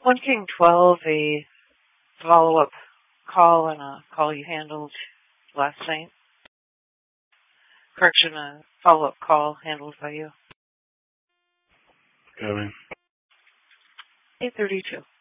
One King 12, a follow-up call on a call you handled last night. Correction, a follow-up call handled by you. Coming. 832.